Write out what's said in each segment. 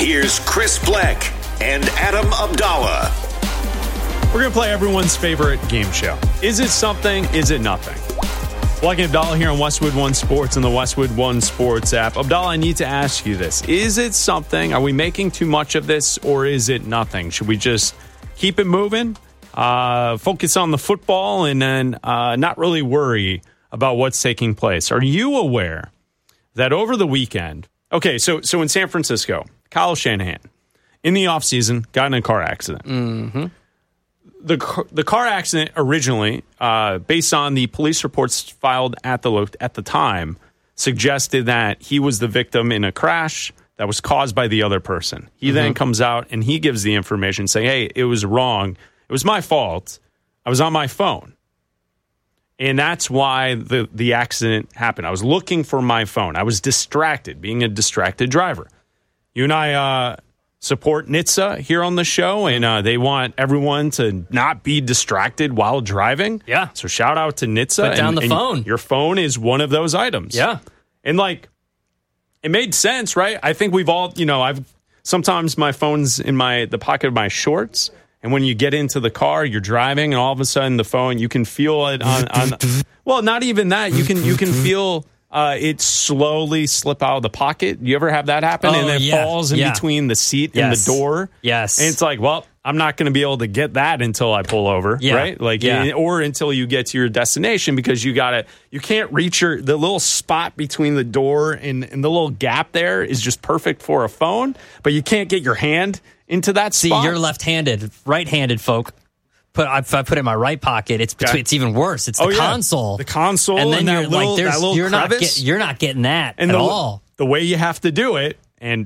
Here's Chris Black and Adam Abdallah. We're going to play everyone's favorite game show. Is it something? Is it nothing? Black and Abdallah here on Westwood One Sports and the Westwood One Sports app. Abdallah, I need to ask you this. Is it something? Are we making too much of this, or is it nothing? Should we just keep it moving, focus on the football, and then not really worry about what's taking place? Are you aware that over the weekend, okay, so in San Francisco, Kyle Shanahan, in the offseason, got in a car accident. Mm-hmm. The car accident originally, based on the police reports filed at the time, suggested that he was the victim in a crash that was caused by the other person. He then comes out and he gives the information saying, hey, it was wrong. It was my fault. I was on my phone. And that's why the accident happened. I was looking for my phone. I was distracted, being a distracted driver. You and I support NHTSA here on the show, and they want everyone to not be distracted while driving. Yeah. So shout out to NHTSA. Put down the phone. Your phone is one of those items. Yeah. And it made sense, right? I think we've all, sometimes my phone's in the pocket of my shorts. And when you get into the car, you're driving, and all of a sudden the phone, you can feel it on well, not even that. You can feel it slowly slip out of the pocket. You ever have that happen? And it falls in between the seat and the door. Yes. And it's like, well, I'm not going to be able to get that until I pull over, right? Or until you get to your destination, because you can't reach the little spot between the door and the little gap there is just perfect for a phone, but you can't get your hand into that spot. See, you're left-handed, right-handed folk. If I put it in my right pocket, it's even worse. It's the console. The console, and then you're that little you're crevice. You're not getting that at all. The way you have to do it, and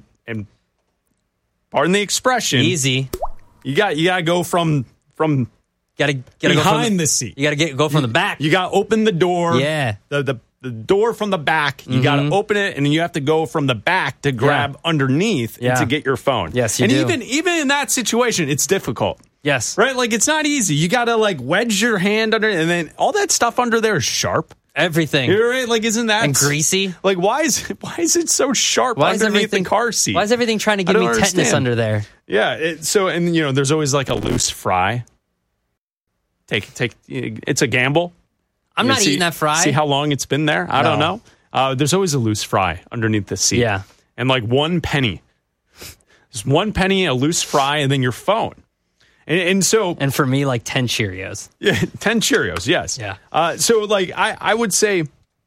pardon the expression, easy. You got to go from behind the seat. You got to go from the back. You got to open the door. Yeah. The door from the back, you got to open it, and then you have to go from the back to grab underneath to get your phone. Yes, you do. Even in that situation, it's difficult. Yes. Right? It's not easy. You got to wedge your hand under, and then all that stuff under there is sharp. Everything. You're right. Isn't that... And greasy. Why is it so sharp underneath the car seat? Why is everything trying to give me tetanus under there? Yeah. There's always a loose fry. It's a gamble. I'm not eating that fry. See how long it's been there? I don't know. There's always a loose fry underneath the seat. Yeah. And 1 penny. Just 1 penny, a loose fry, and then your phone. And for me, 10 Cheerios. Yeah, 10 Cheerios, yes. Yeah. I would say,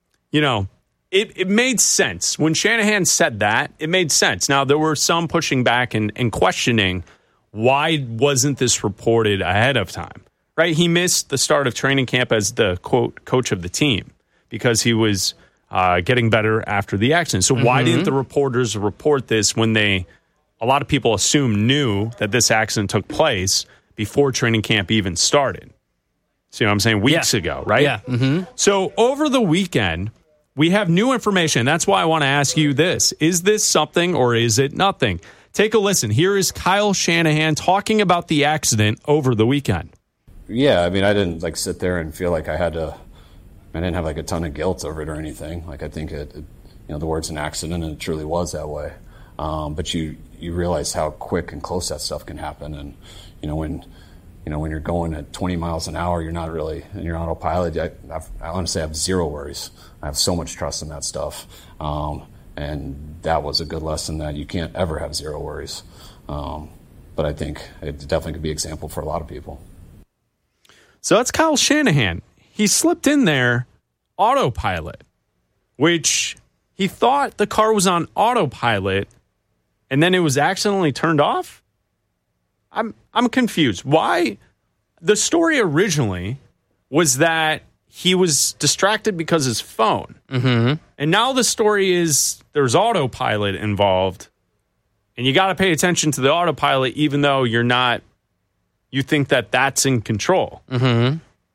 it made sense. When Shanahan said that, it made sense. Now, there were some pushing back and questioning, why wasn't this reported ahead of time? Right? He missed the start of training camp as the, quote, coach of the team because he was getting better after the accident. So why didn't the reporters report this when a lot of people knew that this accident took place before training camp even started? See what I'm saying? Weeks ago, right? Yeah. Mm-hmm. So over the weekend, we have new information. That's why I want to ask you this. Is this something or is it nothing? Take a listen. Here is Kyle Shanahan talking about the accident over the weekend. Yeah, I mean, I didn't sit there and feel like I didn't have a ton of guilt over it or anything. I think the word's an accident, and it truly was that way. But you realize how quick and close that stuff can happen. And, when you're going at 20 miles an hour, you're not really in your autopilot. I honestly have zero worries. I have so much trust in that stuff. And that was a good lesson that you can't ever have zero worries. But I think it definitely could be an example for a lot of people. So that's Kyle Shanahan. He slipped in there autopilot, which he thought the car was on autopilot, and then it was accidentally turned off. I'm confused. Why? The story originally was that he was distracted because his phone. Mm-hmm. And now the story is there's autopilot involved, and you got to pay attention to the autopilot even though you think that that's in control. Mm-hmm.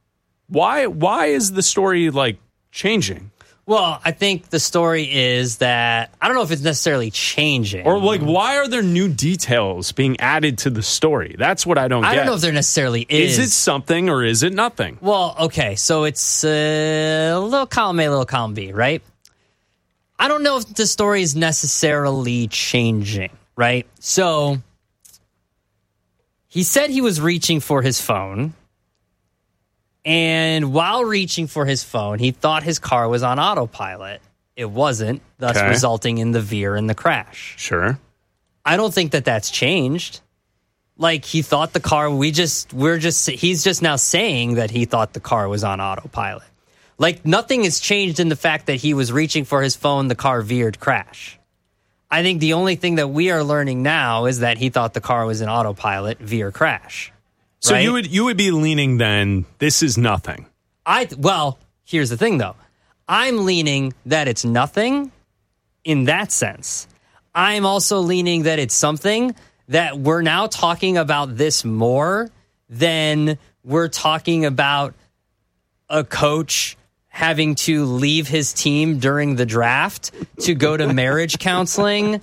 Why is the story changing? Well, I think the story is that I don't know if it's necessarily changing. Or why are there new details being added to the story? That's what I don't get. I don't know if there necessarily is. Is it something or is it nothing? Well, okay, so it's a little column A, little column B, right? I don't know if the story is necessarily changing. right? So he said he was reaching for his phone. And while reaching for his phone, he thought his car was on autopilot. It wasn't, thus resulting in the veer and the crash. Sure. I don't think that that's changed. Like, he thought the car, he's just now saying that he thought the car was on autopilot. Like, nothing has changed in the fact that he was reaching for his phone, the car veered, crash. I think the only thing that we are learning now is that he thought the car was in autopilot, veer, crash. So right? you would be leaning then, this is nothing. Well, here's the thing, though. I'm leaning that it's nothing in that sense. I'm also leaning that it's something that we're now talking about this more than we're talking about a coach having to leave his team during the draft to go to marriage counseling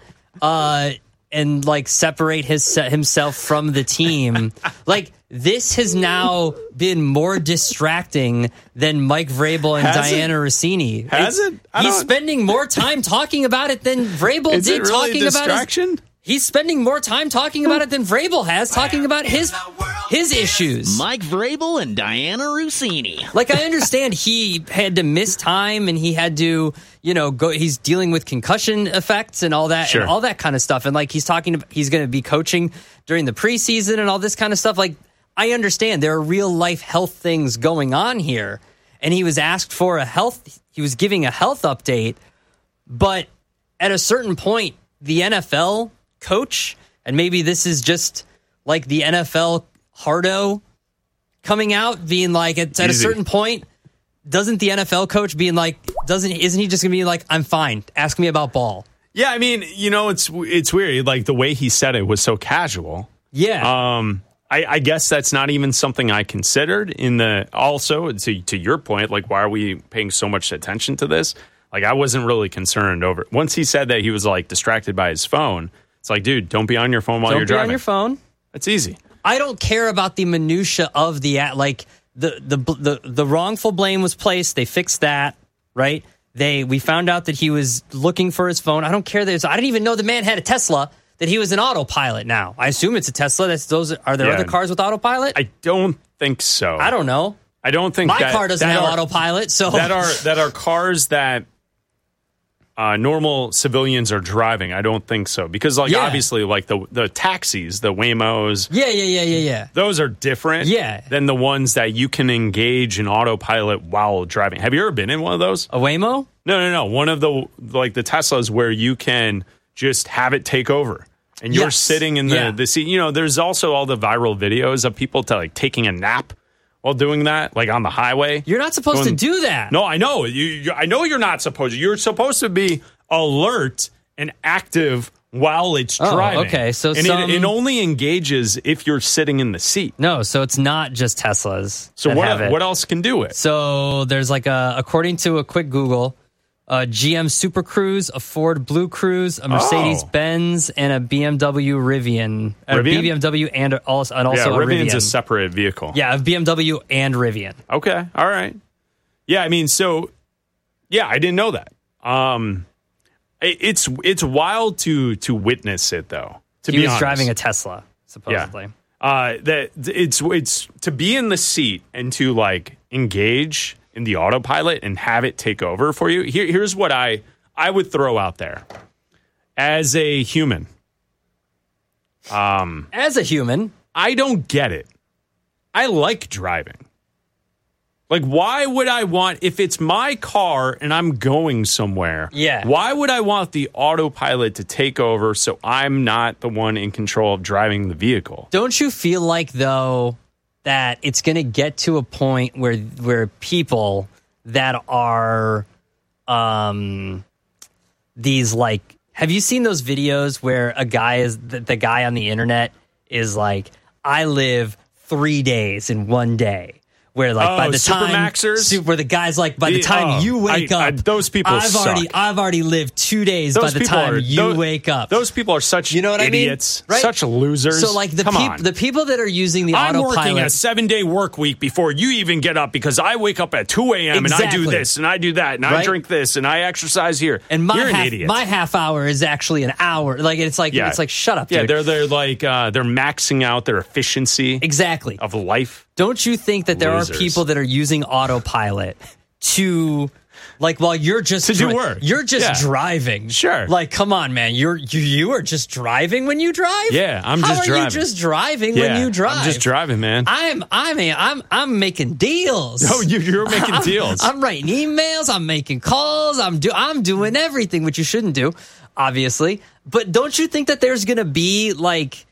and like separate himself from the team. Like, this has now been more distracting than Mike Vrabel and Diana Rossini. Has it? He's spending more time talking about it than Vrabel did talking about it. He's spending more time talking about it than Vrabel has talking about his issues. Mike Vrabel and Diana Rossini. Like, I understand he had to miss time and he had to, go. He's dealing with concussion effects and all that, and all that kind of stuff. And like, he's going to be coaching during the preseason and all this kind of stuff. Like, I understand there are real life health things going on here. And he was asked for he was giving a health update. But at a certain point, the NFL coach, and maybe this is just like the NFL hardo coming out, being like, at a certain point, doesn't the NFL coach being like, isn't he just gonna be like, I'm fine, ask me about ball? Yeah, I mean, it's weird. Like, the way he said it was so casual. Yeah. I guess that's not even something I considered also to your point, like, why are we paying so much attention to this? Like, I wasn't really concerned over it. Once he said that he was like distracted by his phone, it's like, dude, don't be on your phone while you're driving. Don't be on your phone. That's easy. I don't care about the minutia of the wrongful blame was placed. They fixed that, right? We found out that he was looking for his phone. I don't care. I didn't even know the man had a Tesla, that he was an autopilot now. I assume it's a Tesla. Are there other cars with autopilot? I don't think so. I don't know. I don't think my car doesn't have autopilot. So that are cars that normal civilians are driving. I don't think so, because obviously, like the taxis, the Waymos, yeah, those are different than the ones that you can engage in autopilot while driving. Have you ever been in one of those? A Waymo? No. One of the Teslas where you can just have it take over. And you're sitting in the seat. There's also all the viral videos of people taking a nap while doing that, like on the highway. You're not supposed to do that. No, I know. I know you're not supposed to. You're supposed to be alert and active while it's driving. Okay, so it only engages if you're sitting in the seat. No, so it's not just Teslas. So what else can do it? So there's according to a quick Google, a GM Super Cruise, a Ford Blue Cruise, a Mercedes-Benz, and a BMW Rivian. Rivian? BMW and also a Rivian. Rivian's a separate vehicle. Yeah, a BMW and Rivian. Okay, all right. Yeah, I mean, I didn't know that. It's wild to witness it, though. He was driving a Tesla, supposedly. Yeah. That it's to be in the seat and to engage in the autopilot and have it take over for you. Here's what I would throw out there as a human. I don't get it. I like driving. Like, why would I want, if it's my car and I'm going somewhere, why would I want the autopilot to take over so I'm not the one in control of driving the vehicle? Don't you feel like, though, that it's going to get to a point where people that are these have you seen those videos where the guy on the internet is like, I live 3 days in one day, where like by the time Supermaxers? where the guy's like by the time you wake up, those people I've already lived 2 days by the time you wake up. Those people are such idiots, I mean? Right? Such losers. So like the people that are using the autopilot. I'm working a 7-day work week before you even get up because I wake up at 2 a.m. and I do this and I do that and I drink this and I exercise here. And you're an idiot. My half hour is actually an hour. Like it's like shut up, dude. Yeah, they're like they're maxing out their efficiency of life. Don't you think that there are people that are using autopilot to, like, while you're just to do work? You're just driving. Sure. Like, come on, man. You are just driving when you drive. Yeah, I'm just driving. How are you just driving when you drive? I'm just driving, man. I'm making deals. No, you're making deals. I'm writing emails. I'm making calls. I'm doing everything, which you shouldn't do, obviously. But don't you think that there's gonna be like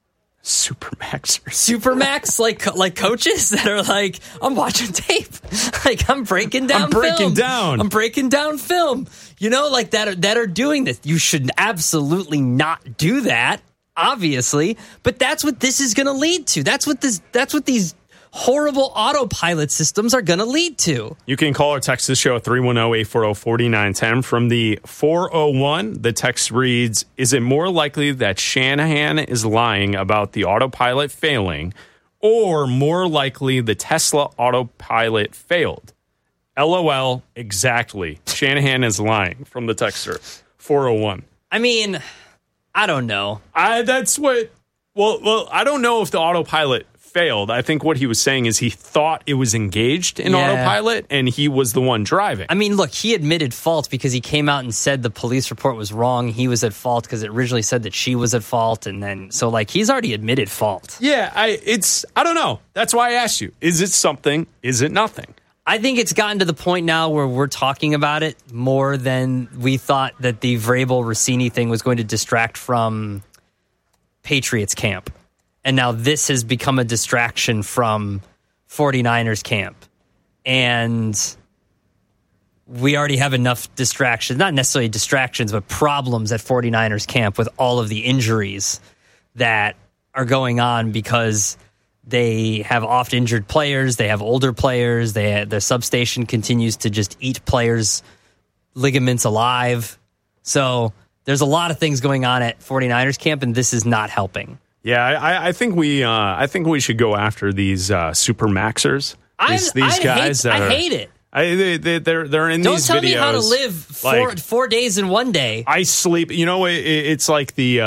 Supermax like coaches that are like, I'm watching tape, like I'm breaking down film, you know, like that are doing this. You should absolutely not do that, obviously, but that's what this is going to lead to. That's what these horrible autopilot systems are going to lead to. You can call or text the show at 310-840-4910. From the 401, the text reads, is it more likely that Shanahan is lying about the autopilot failing or more likely the Tesla autopilot failed? LOL, exactly. Shanahan is lying, from the texter. 401. I mean, I don't know. I don't know if the autopilot failed. I think what he was saying is he thought it was engaged in autopilot and he was the one driving. I mean, look, he admitted fault because he came out and said the police report was wrong. He was at fault because it originally said that she was at fault. And then, so like, he's already admitted fault. Yeah, I don't know. That's why I asked you. Is it something? Is it nothing? I think it's gotten to the point now where we're talking about it more than we thought that the Vrabel Rossini thing was going to distract from Patriots camp. And now this has become a distraction from 49ers camp. And we already have enough distractions, not necessarily distractions, but problems at 49ers camp with all of the injuries that are going on because they have oft injured players, they have older players, their substation continues to just eat players' ligaments alive. So there's a lot of things going on at 49ers camp, and this is not helping. Yeah, I think we should go after these super maxers. These guys I hate it. They're in Don't these videos. Don't tell me how to live 4 days in one day. I sleep. You know, it's like the.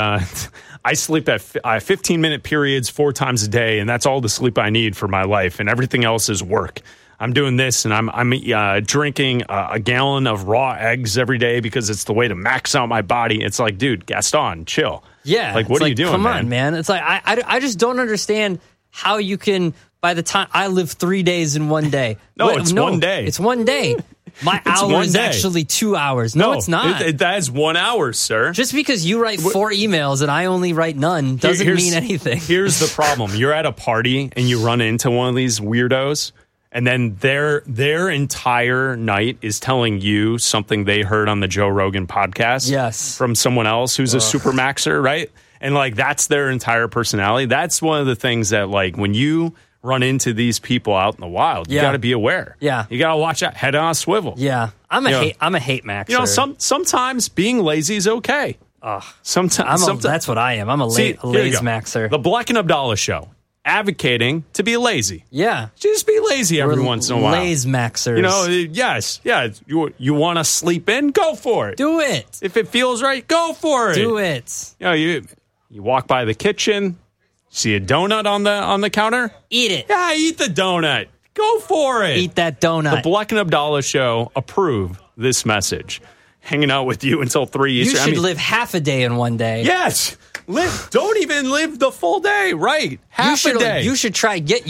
I sleep at 15-minute periods 4 times a day, and that's all the sleep I need for my life, and everything else is work. I'm doing this, and I'm drinking a gallon of raw eggs every day because it's the way to max out my body. It's like, dude, Gaston, chill. Yeah. Like, what are you doing, Come on, man. It's like, I just don't understand how you can, by the time I live 3 days in one day. It's 1 day. It's 1 day. My hour is actually 2 hours. No, it's not. That is 1 hour, sir. Just because you write 4 emails and I only write none doesn't mean anything. Here's the problem. You're at a party and you run into one of these weirdos, and then their entire night is telling you something they heard on the Joe Rogan podcast. Yes. From someone else who's a super maxer, right? And like, that's their entire personality. That's one of the things that, like, when you run into these people out in the wild, you got to be aware. Yeah. You got to watch out, head on a swivel. Yeah. I'm a hate maxer. You know, sometimes being lazy is okay. Sometimes that's what I am. I'm a lazy maxer. The Black and Abdallah Show. Advocating to be lazy. Yeah. Just be lazy every once in a while. Lazy maxers. You know, yes. Yeah. You want to sleep in? Go for it. Do it. If it feels right, go for it. Do it. You know, you walk by the kitchen, see a donut on the counter. Eat it. Yeah, eat the donut. Go for it. Eat that donut. The Black and Abdallah Show approve this message. Hanging out with you until 3 Eastern. You should live half a day in 1 day. Yes. Don't even live the full day, right? Half a day. You should get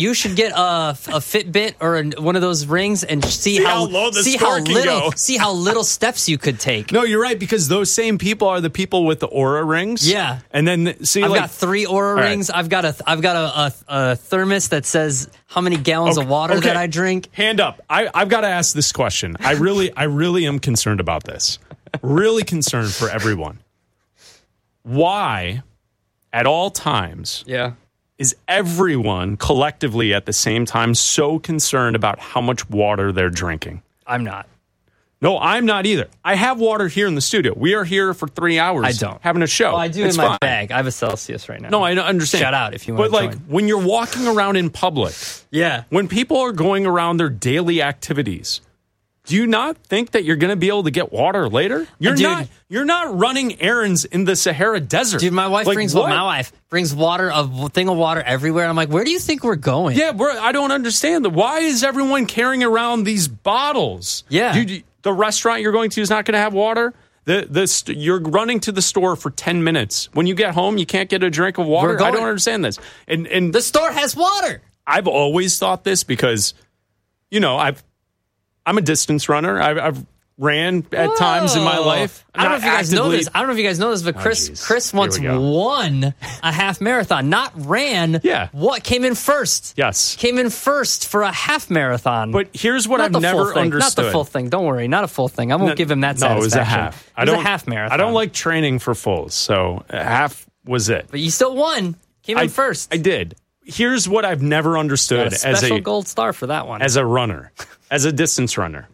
a Fitbit or one of those rings and see how low the score can go. See how little steps you could take. No, you're right, because those same people are the people with the Aura rings. Yeah, and then I've got 3 Aura rings. I've got a thermos that says how many gallons of water that I drink. Hand up. I've got to ask this question. I really am concerned about this. Really concerned for everyone. Why, at all times, is everyone collectively at the same time so concerned about how much water they're drinking? I'm not. No, I'm not either. I have water here in the studio. We are here for 3 hours. I don't. Having a show. Well, I do it's in my fine. bag. I have a Celsius right now. No, I understand. Shout out if you want to join. But when you're walking around in public, when people are going around their daily activities, do you not think that you're going to be able to get water later? You're not running errands in the Sahara Desert. Dude, my wife brings water, a thing of water everywhere. I'm like, where do you think we're going? Yeah, I don't understand. Why is everyone carrying around these bottles? Yeah. The restaurant you're going to is not going to have water? You're running to the store for 10 minutes. When you get home, you can't get a drink of water? I don't understand this. And the store has water. I've always thought this because, I'm a distance runner. I've ran at times in my life. I don't know if you guys know this. But Chris once won a half marathon, not ran. Yeah. What came in first? Yes. Came in first for a half marathon. But here's what I've never understood. Not the full thing. Don't worry. Not a full thing. I won't give him that satisfaction. No, it was a half. It was a half marathon. I don't like training for fulls, so a half was it. But you still won. Came in first. I did. Here's what I've never understood as a special gold star for that one. As a runner, as a distance runner.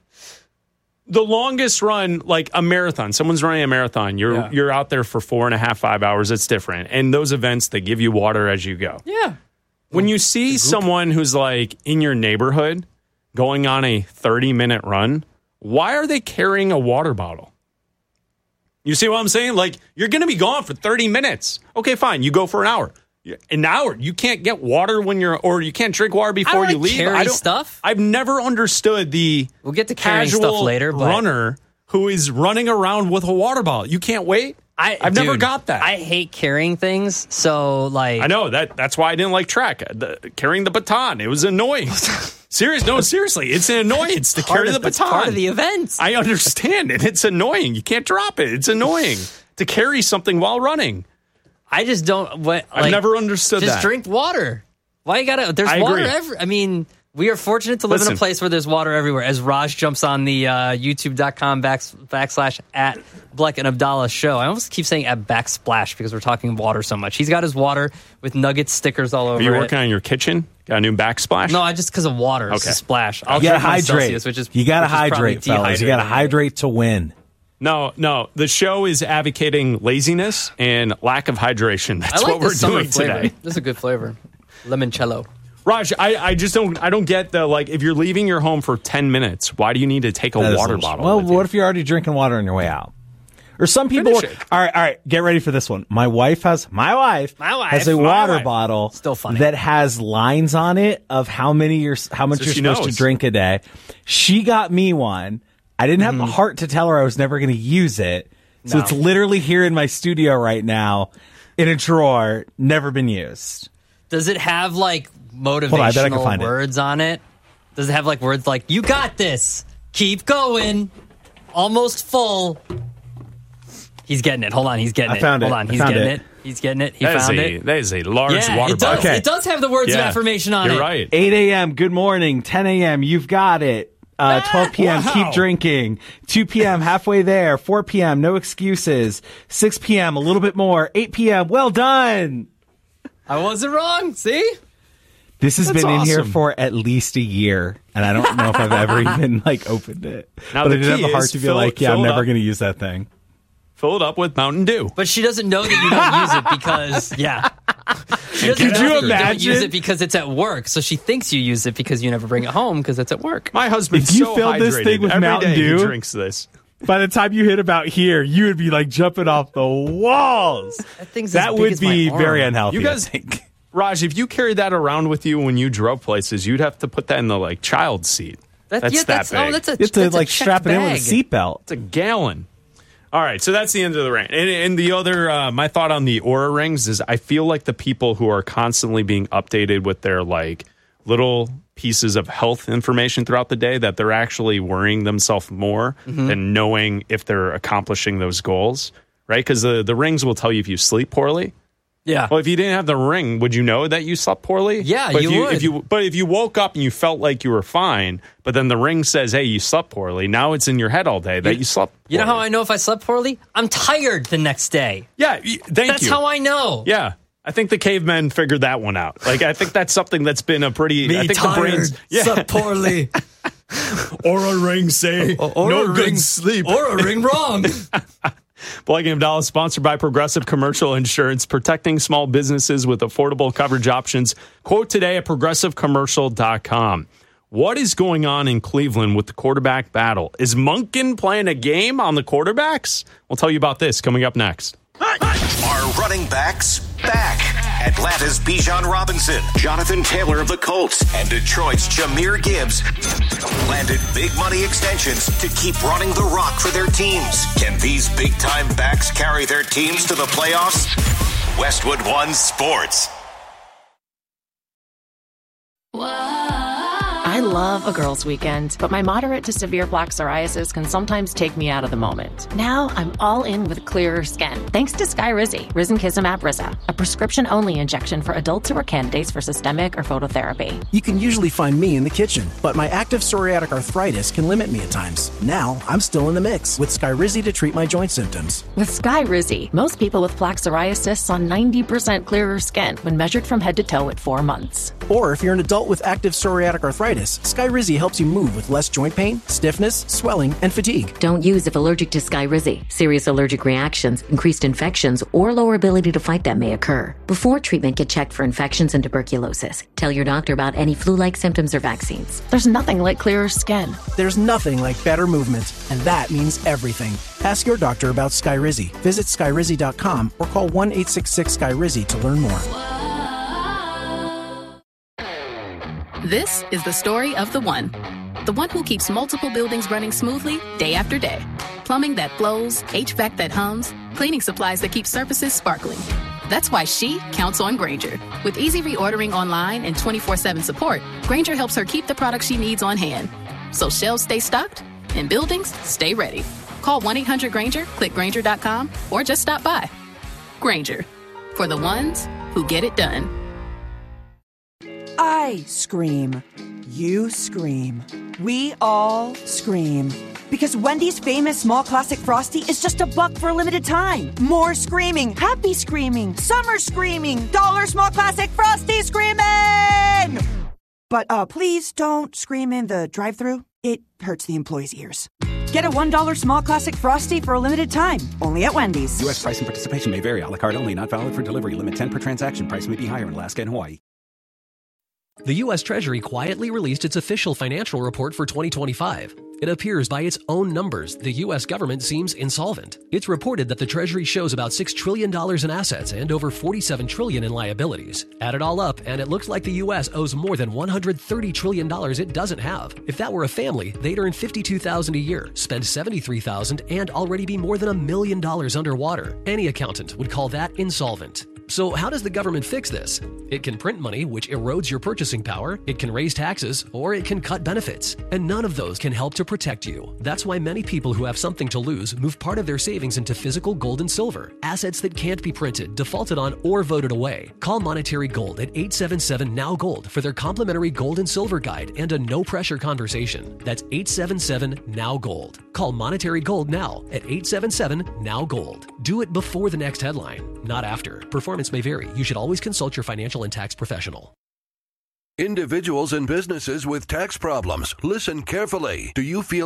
The longest run, like a marathon, someone's running a marathon, you're out there for 4.5, 5 hours, it's different. And those events, they give you water as you go. Yeah. When you see someone who's like in your neighborhood going on a 30-minute run, why are they carrying a water bottle? You see what I'm saying? Like, you're going to be gone for 30 minutes. Okay, fine, you go for an hour. An hour, you can't get water or you can't drink water before you leave. I've never understood we'll get to carrying stuff later, but runner who is running around with a water bottle. You can't wait. I've never got that. I hate carrying things, so like I know that's why I didn't like track. Carrying the baton, it was annoying. Seriously, it's an annoyance to carry the baton. It's part of the event. I understand it. It's annoying. You can't drop it. It's annoying to carry something while running. I just don't. I've never understood that. Just drink water. Why you gotta? There's water everywhere. I mean, we are fortunate to live in a place where there's water everywhere. As Raj jumps on the YouTube.com / at Bleck and Abdallah show. I almost keep saying at backsplash because we're talking water so much. He's got his water with Nuggets stickers all over it. Are you working on your kitchen? Got a new backsplash? No, just because of water. It's a splash. You gotta hydrate. You gotta hydrate, fellas. You gotta hydrate to win. No. The show is advocating laziness and lack of hydration. That's what we're doing today. This is a good flavor. Limoncello. Raj, I just don't get the, like, if you're leaving your home for 10 minutes, why do you need to take a water bottle? Well, what if you're already drinking water on your way out? Or some people all right, get ready for this one. My wife has a water bottle that has lines on it of how much you're supposed to drink a day. She got me one. I didn't have the heart to tell her I was never going to use it. So it's literally here in my studio right now in a drawer, never been used. Does it have like motivational words on it? Does it have like words like, you got this, keep going, almost full? He's getting it. Hold on, he's getting it. Hold on, he's getting it. He's getting it. He found it. That is a large water bottle. Okay. It does have the words of affirmation on it. You're right. 8 a.m., good morning. 10 a.m., you've got it. 12 p.m., keep drinking. 2 p.m., halfway there. 4 p.m., no excuses. 6 p.m., a little bit more. 8 p.m., well done. I wasn't wrong. See? This has been in here for at least a year, and I don't know if I've ever even opened it. Now, but I didn't have the heart to be I'm never going to use that thing. Fill it up with Mountain Dew. But she doesn't know that you don't use it because, She doesn't know that you don't use it because it's at work, so she thinks you use it because you never bring it home because it's at work. My husband's so hydrated. If you filled this thing with Mountain Dew, he drinks this. By the time you hit about here, you would be like jumping off the walls. That would be very unhealthy. You guys, Raj, if you carried that around with you when you drove places, you'd have to put that in the child seat. That's big. You have to strap it in with a seatbelt. It's a gallon. All right, so that's the end of the rant. And the other, my thought on the Oura rings is I feel like the people who are constantly being updated with their little pieces of health information throughout the day, that they're actually worrying themselves more than knowing if they're accomplishing those goals, right? Because the rings will tell you if you sleep poorly. Yeah. Well, if you didn't have the ring, would you know that you slept poorly? Yeah, but you would. But if you woke up and you felt like you were fine, but then the ring says, hey, you slept poorly, now it's in your head all day that you slept poorly. You know how I know if I slept poorly? I'm tired the next day. Yeah, thank you. That's how I know. Yeah. I think the cavemen figured that one out. Like, I think that's something that's been a pretty. I think tired, the brains. slept poorly. Or a ring say no good sleep. Or a ring wrong. Blake and Abdallah, sponsored by Progressive Commercial Insurance, protecting small businesses with affordable coverage options. Quote today at progressivecommercial.com. What is going on in Cleveland with the quarterback battle? Is Monken playing a game on the quarterbacks? We'll tell you about this coming up next. Are running backs back? Atlanta's Bijan Robinson, Jonathan Taylor of the Colts, and Detroit's Jahmyr Gibbs landed big money extensions to keep running the rock for their teams. Can these big-time backs carry their teams to the playoffs? Westwood One Sports. I love a girls' weekend, but my moderate to severe plaque psoriasis can sometimes take me out of the moment. Now I'm all in with clearer skin, thanks to Skyrizi, Risankizumab Riza, a prescription-only injection for adults who are candidates for systemic or phototherapy. You can usually find me in the kitchen, but my active psoriatic arthritis can limit me at times. Now I'm still in the mix with Skyrizi to treat my joint symptoms. With Skyrizi, most people with plaque psoriasis saw 90% clearer skin when measured from head to toe at 4 months. Or if you're an adult with active psoriatic arthritis, Skyrizi helps you move with less joint pain, stiffness, swelling, and fatigue. Don't use if allergic to Skyrizi. Serious allergic reactions, increased infections, or lower ability to fight them may occur. Before treatment, get checked for infections and tuberculosis. Tell your doctor about any flu-like symptoms or vaccines. There's nothing like clearer skin. There's nothing like better movement, and that means everything. Ask your doctor about Skyrizi. Visit Skyrizi.com or call 1-866-SKYRIZI to learn more. This is the story of the one who keeps multiple buildings running smoothly day after day. Plumbing that flows, HVAC that hums, cleaning supplies that keep surfaces sparkling. That's why she counts on Grainger. With easy reordering online and 24/7 support, Grainger helps her keep the products she needs on hand. So shelves stay stocked and buildings stay ready. Call 1-800-GRAINGER, click Grainger.com, or just stop by. Grainger, for the ones who get it done. I scream. You scream. We all scream. Because Wendy's famous small classic Frosty is just $1 for a limited time. More screaming, happy screaming, summer screaming, dollar small classic Frosty screaming! But please don't scream in the drive-thru. It hurts the employees' ears. Get a $1 small classic Frosty for a limited time. Only at Wendy's. U.S. price and participation may vary. A la carte only. Not valid for delivery. Limit 10 per transaction. Price may be higher in Alaska and Hawaii. The U.S. Treasury quietly released its official financial report for 2025. It appears by its own numbers, the U.S. government seems insolvent. It's reported that the Treasury shows about $6 trillion in assets and over $47 trillion in liabilities. Add it all up, and it looks like the U.S. owes more than $130 trillion it doesn't have. If that were a family, they'd earn $52,000 a year, spend $73,000, and already be more than $1 million underwater. Any accountant would call that insolvent. So how does the government fix this? It can print money, which erodes your purchasing power, it can raise taxes, or it can cut benefits. And none of those can help to protect you. That's why many people who have something to lose move part of their savings into physical gold and silver, assets that can't be printed, defaulted on, or voted away. Call Monetary Gold at 877-NOW-GOLD for their complimentary gold and silver guide and a no-pressure conversation. That's 877-NOW-GOLD. Call Monetary Gold now at 877-NOW-GOLD. Do it before the next headline, not after. Performance may vary. You should always consult your financial and tax professional. Individuals and businesses with tax problems, listen carefully. Do you feel